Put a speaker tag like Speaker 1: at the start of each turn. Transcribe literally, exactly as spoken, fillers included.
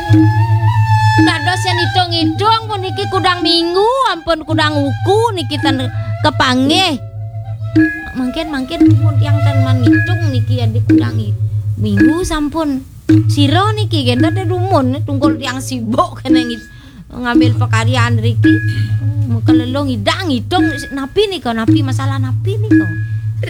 Speaker 1: Dados yen idung-idung pun niki kudang minggu ampun kudang uku niki ten kepanggih. Mungkin mungkin pun tiang ten manidung niki adi kudang minggu sampun. Sira niki genter rumun tungkul tiang sibuk kene ngambil pekaryan riki. Kelelong idang idung napi nika napi masalah napi nika.